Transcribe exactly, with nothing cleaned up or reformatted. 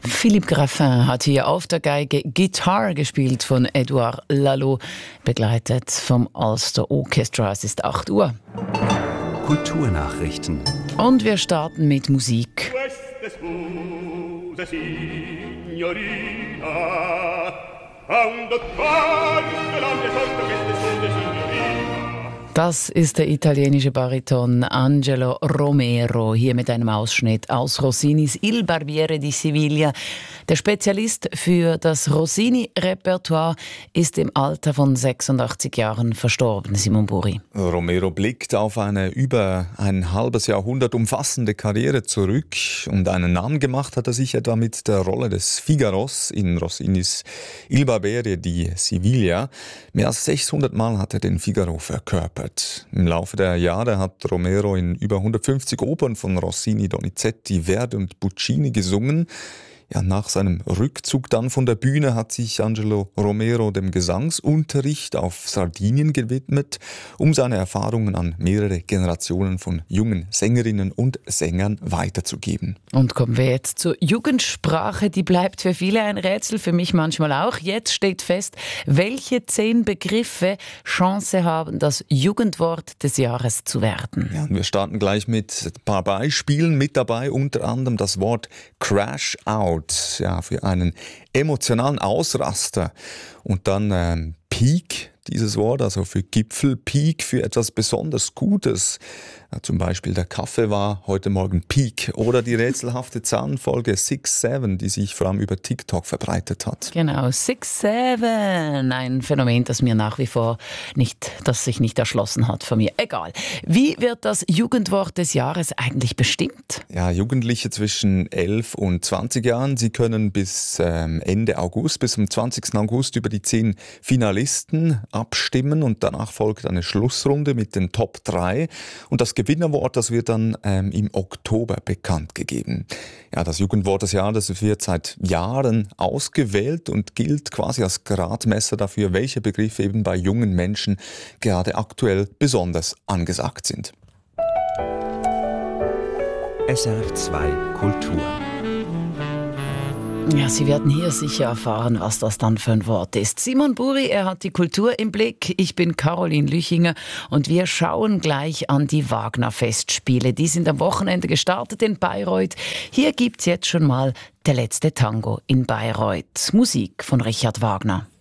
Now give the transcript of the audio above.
Philippe Graffin hat hier auf der Geige Guitar gespielt von Edouard Lalo, begleitet vom Ulster Orchestra. Es ist acht Uhr. Kulturnachrichten. Und wir starten mit Musik. Das ist der italienische Bariton Angelo Romero, hier mit einem Ausschnitt aus Rossinis Il Barbiere di Siviglia. Der Spezialist für das Rossini-Repertoire ist im Alter von sechsundachtzig Jahren verstorben, Simon Buri. Romero blickt auf eine über ein halbes Jahrhundert umfassende Karriere zurück und einen Namen gemacht hat er sich etwa mit der Rolle des Figaros in Rossinis Il Barbiere di Siviglia. Mehr als sechshundert Mal hat er den Figaro verkörpert. Im Laufe der Jahre hat Romero in über hundertfünfzig Opern von Rossini, Donizetti, Verdi und Puccini gesungen. Ja, nach seinem Rückzug dann von der Bühne hat sich Angelo Romero dem Gesangsunterricht auf Sardinien gewidmet, um seine Erfahrungen an mehrere Generationen von jungen Sängerinnen und Sängern weiterzugeben. Und kommen wir jetzt zur Jugendsprache. Die bleibt für viele ein Rätsel, für mich manchmal auch. Jetzt steht fest, welche zehn Begriffe Chance haben, das Jugendwort des Jahres zu werden. Ja, und wir starten gleich mit ein paar Beispielen. Mit dabei unter anderem das Wort Crash Out. Ja, für einen emotionalen Ausraster. Und dann ähm, Peak, dieses Wort, also für Gipfel, Peak für etwas besonders Gutes. Ja, zum Beispiel der Kaffee war heute Morgen Peak. Oder die rätselhafte Zahlenfolge six seven, die sich vor allem über TikTok verbreitet hat. Genau, six seven, ein Phänomen, das mir nach wie vor nicht, das sich nicht erschlossen hat von mir. Egal. Wie wird das Jugendwort des Jahres eigentlich bestimmt? Ja, Jugendliche zwischen elf und zwanzig Jahren, sie können bis ähm, Ende August, bis zum zwanzigsten August über die zehn Finalisten abstimmen und danach folgt eine Schlussrunde mit den Top drei und das Gewinnerwort, das wird dann ähm, im Oktober bekannt gegeben. Ja, das Jugendwort des Jahres wird seit Jahren ausgewählt und gilt quasi als Gradmesser dafür, welche Begriffe eben bei jungen Menschen gerade aktuell besonders angesagt sind. S R F zwei Kultur. Ja, Sie werden hier sicher erfahren, was das dann für ein Wort ist. Simon Buri, er hat die Kultur im Blick. Ich bin Caroline Lüchinger und wir schauen gleich an die Wagner-Festspiele. Die sind am Wochenende gestartet in Bayreuth. Hier gibt's jetzt schon mal Der letzte Tango in Bayreuth. Musik von Richard Wagner.